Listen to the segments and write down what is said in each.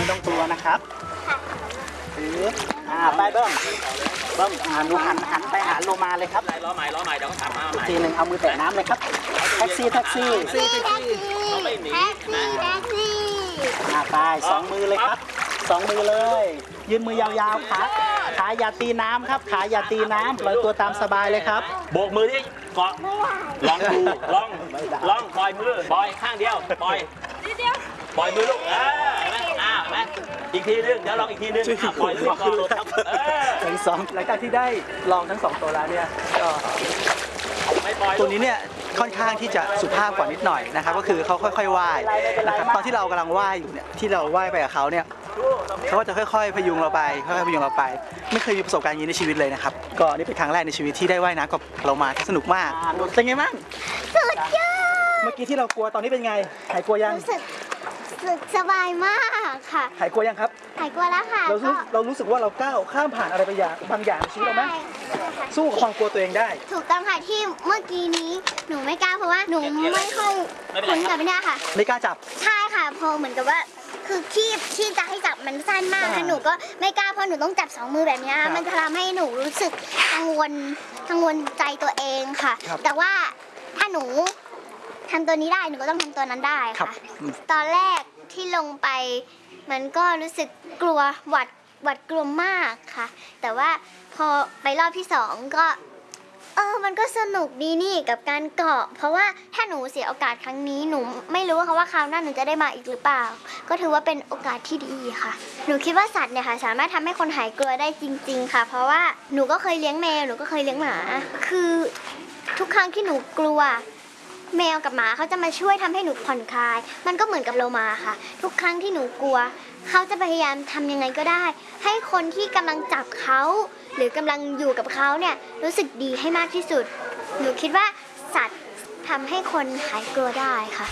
ไม่ต้องกลัวนะครับไปเบิ้มหนูหันไปหาโลมาเลยครับล้อใหม่เดี๋ยวเขาถามมาใหม่ทีหนึ่งเอามือแตะน้ำเลยครับแท็กซี่เขาไม่หนีไป2 มือเลยครับ2 มือเลยยืนมือยาวๆขาอย่าตีน้ำครับขาอย่าตีน้ำปล่อยตัวตามสบายเลยครับโบกมือที่เกาะลองดูลองปล่อยมือปล่อยข้างเดียวปล่อยมือลูกไหมอีกทีนึงเดี๋ยวลองอีกทีนึงปล่อยมือก่อนครับทั้งสองหลังจากที่ได้ลองทั้ง2 ตัวแล้วเนี่ยก็ตัวนี้เนี่ยค่อนข้างที่จะสุภาพกว่านิดหน่อยนะครับก็คือเขาค่อยๆว่ายนะครับตอนที่เรากำลังว่ายอยู่เนี่ยที่เราว่ายไปกับเขาเนี่ยเขาก็จะค่อยๆพยุงเราไปไม่เคยมีประสบการณ์อย่างนี้ในชีวิตเลยนะครับก็นี่เป็นครั้งแรกในชีวิตที่ได้ว่ายน้ำกับเรามาสนุกมากเป็นไงบ้างสุดยอดเมื่อกี้ที่เรากลัวตอนนี้เป็นไงหายกลัวยังรู้สึกสบายมากค่ะหายกลัวยังครับหายกลัวแล้วค่ะเรารู้สึกว่าเราก้าวข้ามผ่านอะไรไปบางอย่างในชีวิตเราไหมสู้กับความกลัวตัวเองได้ถูกต้องค่ะที่เมื่อกี้นี้หนูไม่กล้าเพราะว่าหนูไม่ค่อยคุ้นกับเนี่ยค่ะไม่กล้าจับใช่ค่ะพอเหมือนกับว่าคือที่จะให้จับมันสั้นมากแล้วหนูก็ไม่กล้าเพราะหนูต้องจับ2 มือแบบนี้มันจะทำให้หนูรู้สึกกังวลใจตัวเองค่ะแต่ว่าถ้าหนูทำตัวนี้ได้หนูก็ต้องทำตัวนั้นได้ค่ะตอนแรกที่ลงไปมันก็รู้สึกกลัวหวัดกลัวมากค่ะแต่ว่าพอไปรอบที่2ก็มันก็สนุกดีนี่กับการเกาะเพราะว่าถ้าหนูเสียโอกาสครั้งนี้หนูไม่รู้ว่าคราวหน้าหนูจะได้มาอีกหรือเปล่าก็ถือว่าเป็นโอกาสที่ดีค่ะหนูคิดว่าสัตว์เนี่ยค่ะสามารถทำให้คนหายกลัวได้จริงๆค่ะเพราะว่าหนูก็เคยเลี้ยงแมวหนูก็เคยเลี้ยงหมาคือทุกครั้งที่หนูกลัวแมวกับหมาเขาจะมาช่วยทำให้หนูผ่อนคลายมันก็เหมือนกับโลมาค่ะทุกครั้งที่หนูกลัวเขาจะพยายามทำยังไงก็ได้ให้คนที่กำลังจับเขาหรือกำลังอยู่กับเขาเนี่ยรู้สึกดีให้มากที่สุดหนูคิดว่าสัตว์ทำให้คนหายกลัวได้ค่ะ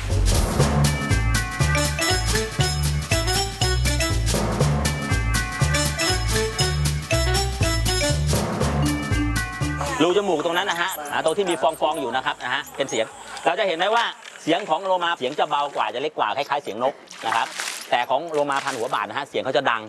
รูจมูกตรงนั้นนะฮะตรงที่มีฟองอยู่นะครับเป็นเสียงเราจะเห็นได้ว่าเสียงของโลมาเสียงจะเบากว่าจะเล็กกว่าคล้ายๆเสียงนกนะครับแต่ของโลมาพันหัวบาทนะฮะเสียงเขาจะดัง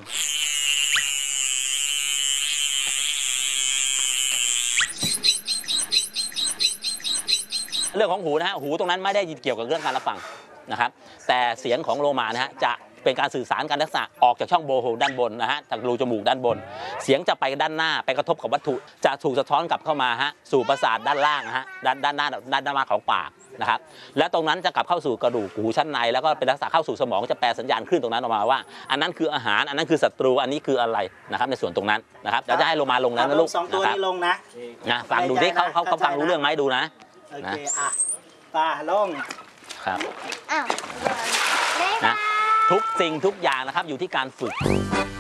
เรื่องของหูนะฮะหูตรงนั้นไม่ได้เกี่ยวกับเรื่องการรับฟังนะครับแต่เสียงของโลมานะฮะจะเป็นการสื่อสารกันลักษณะออกจากช่องโบโฮด้านบนนะฮะจากรูจมูกด้านบนเสียงจะไปด้านหน้าไปกระทบกับวัตถุจะถูกสะท้อนกลับเข้ามาฮะสู่ประสาทด้านล่างฮะด้านหน้าของปากนะครับและตรงนั้นจะกลับเข้าสู่กระดูกหูชั้นในแล้วก็เป็นลักษณะเข้าสู่สมองจะแปลสัญญาณคลื่นตรงนั้นออกมาว่าอันนั้นคืออาหารอันนั้นคือศัตรูอันนี้คืออะไรนะครับในส่วนตรงนั้นนะครับเราจะให้โลมาลงแล้วนะลูก 2 ตัวนี้ลงนะฟังดูดิเขาฟังรู้เรื่องไหมดูนะโอเคลงครับนะทุกสิ่งทุกอย่างนะครับอยู่ที่การฝึก